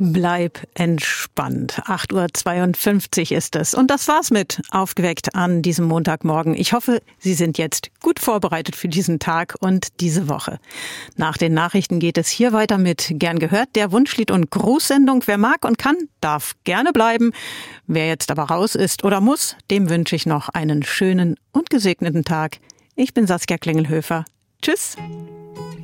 Bleib entspannt. 8:52 Uhr ist es. Und das war's mit Aufgeweckt an diesem Montagmorgen. Ich hoffe, Sie sind jetzt gut vorbereitet für diesen Tag und diese Woche. Nach den Nachrichten geht es hier weiter mit Gern gehört, der Wunschlied- und Grußsendung. Wer mag und kann, darf gerne bleiben. Wer jetzt aber raus ist oder muss, dem wünsche ich noch einen schönen und gesegneten Tag. Ich bin Saskia Klingelhöfer. Tschüss.